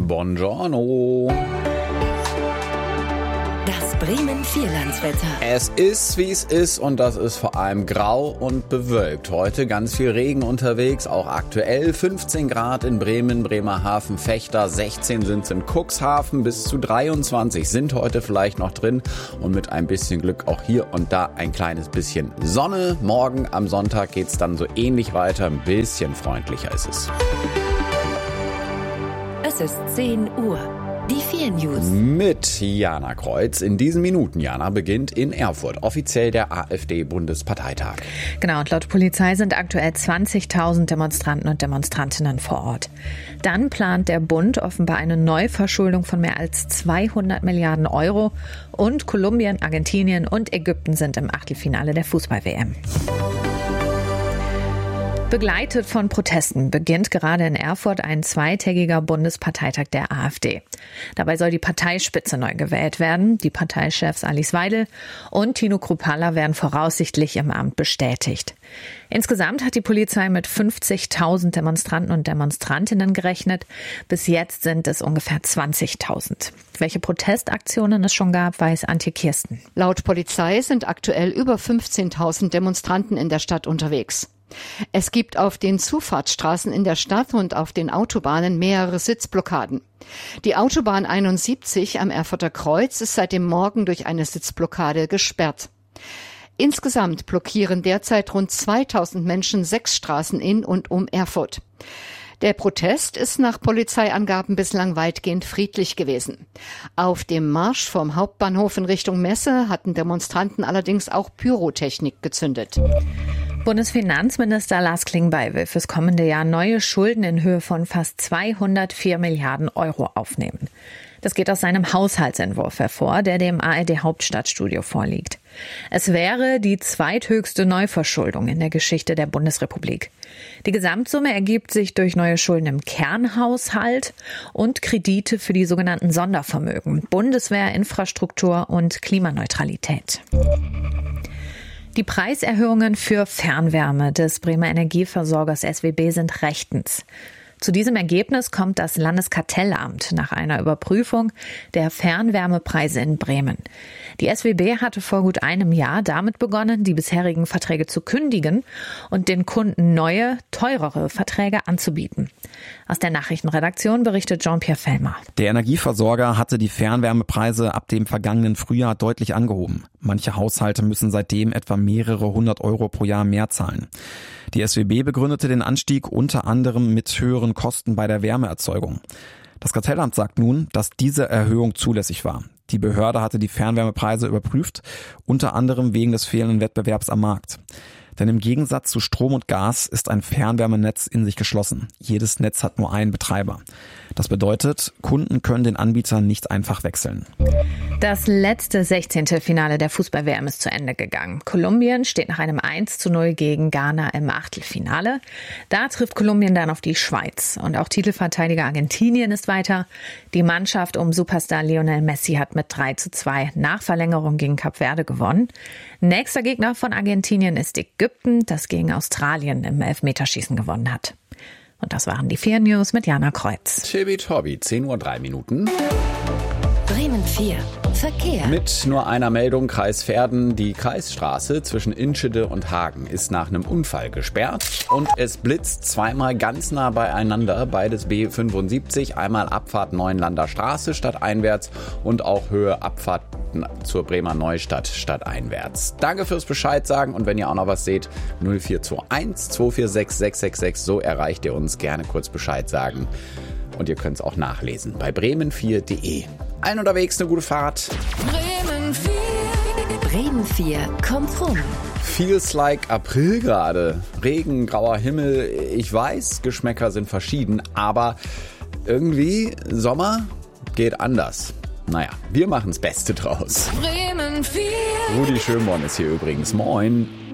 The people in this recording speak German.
Buongiorno. Das Bremen Vierlandswetter. Es ist, wie es ist, und das ist vor allem grau und bewölkt. Heute ganz viel Regen unterwegs, auch aktuell 15 Grad in Bremen, Bremerhaven, Vechta, 16 sind es in Cuxhaven, bis zu 23 sind heute vielleicht noch drin und mit ein bisschen Glück auch hier und da ein kleines bisschen Sonne. Morgen am Sonntag geht es dann so ähnlich weiter, ein bisschen freundlicher ist es. Es ist 10 Uhr. Die 4 News. Mit Jana Kreuz. In diesen Minuten, Jana, beginnt in Erfurt offiziell der AfD-Bundesparteitag. Genau, und laut Polizei sind aktuell 20.000 Demonstranten und Demonstrantinnen vor Ort. Dann plant der Bund offenbar eine Neuverschuldung von mehr als 200 Milliarden Euro. Und Kolumbien, Argentinien und Ägypten sind im Achtelfinale der Fußball-WM. Begleitet von Protesten beginnt gerade in Erfurt ein zweitägiger Bundesparteitag der AfD. Dabei soll die Parteispitze neu gewählt werden. Die Parteichefs Alice Weidel und Tino Kruppalla werden voraussichtlich im Amt bestätigt. Insgesamt hat die Polizei mit 50.000 Demonstranten und Demonstrantinnen gerechnet. Bis jetzt sind es ungefähr 20.000. Welche Protestaktionen es schon gab, weiß Antje Kirsten. Laut Polizei sind aktuell über 15.000 Demonstranten in der Stadt unterwegs. Es gibt auf den Zufahrtsstraßen in der Stadt und auf den Autobahnen mehrere Sitzblockaden. Die Autobahn 71 am Erfurter Kreuz ist seit dem Morgen durch eine Sitzblockade gesperrt. Insgesamt blockieren derzeit rund 2.000 Menschen 6 Straßen in und um Erfurt. Der Protest ist nach Polizeiangaben bislang weitgehend friedlich gewesen. Auf dem Marsch vom Hauptbahnhof in Richtung Messe hatten Demonstranten allerdings auch Pyrotechnik gezündet. Bundesfinanzminister Lars Klingbeil will fürs kommende Jahr neue Schulden in Höhe von fast 204 Milliarden Euro aufnehmen. Das geht aus seinem Haushaltsentwurf hervor, der dem ARD Hauptstadtstudio vorliegt. Es wäre die zweithöchste Neuverschuldung in der Geschichte der Bundesrepublik. Die Gesamtsumme ergibt sich durch neue Schulden im Kernhaushalt und Kredite für die sogenannten Sondervermögen, Bundeswehr, Infrastruktur und Klimaneutralität. Die Preiserhöhungen für Fernwärme des Bremer Energieversorgers SWB sind rechtens. Zu diesem Ergebnis kommt das Landeskartellamt nach einer Überprüfung der Fernwärmepreise in Bremen. Die SWB hatte vor gut einem Jahr damit begonnen, die bisherigen Verträge zu kündigen und den Kunden neue, teurere Verträge anzubieten. Aus der Nachrichtenredaktion berichtet Jean-Pierre Fellmer. Der Energieversorger hatte die Fernwärmepreise ab dem vergangenen Frühjahr deutlich angehoben. Manche Haushalte müssen seitdem etwa mehrere 100 Euro pro Jahr mehr zahlen. Die SWB begründete den Anstieg unter anderem mit höheren Kosten bei der Wärmeerzeugung. Das Kartellamt sagt nun, dass diese Erhöhung zulässig war. Die Behörde hatte die Fernwärmepreise überprüft, unter anderem wegen des fehlenden Wettbewerbs am Markt. Denn im Gegensatz zu Strom und Gas ist ein Fernwärmenetz in sich geschlossen. Jedes Netz hat nur einen Betreiber. Das bedeutet, Kunden können den Anbieter nicht einfach wechseln. Das letzte 16. Finale der Fußball-WM ist zu Ende gegangen. Kolumbien steht nach einem 1:0 gegen Ghana im Achtelfinale. Da trifft Kolumbien dann auf die Schweiz. Und auch Titelverteidiger Argentinien ist weiter. Die Mannschaft um Superstar Lionel Messi hat mit 3:2 nach Verlängerung gegen Kap Verde gewonnen. Nächster Gegner von Argentinien ist Ägypten, das gegen Australien im Elfmeterschießen gewonnen hat. Und das waren die 4 News mit Jana Kreuz. Tibi-Tobi, 10:03 Uhr. Bremen 4. Verkehr. Mit nur einer Meldung: Kreis Verden. Die Kreisstraße zwischen Inschede und Hagen ist nach einem Unfall gesperrt. Und es blitzt zweimal ganz nah beieinander. Beides B75. Einmal Abfahrt Neuenlander Straße stadteinwärts und auch Höhe Abfahrt zur Bremer Neustadt stadteinwärts. Danke fürs Bescheid sagen. Und wenn ihr auch noch was seht, 0421 246 666. So erreicht ihr uns. Gerne kurz Bescheid sagen. Und ihr könnt es auch nachlesen bei bremen4.de. Allen unterwegs eine gute Fahrt. Bremen 4. Bremen 4 kommt rum. Feels like April gerade. Regen, grauer Himmel. Ich weiß, Geschmäcker sind verschieden, aber irgendwie Sommer geht anders. Naja, wir machen das Beste draus. Bremen 4. Rudi Schönborn ist hier übrigens. Moin.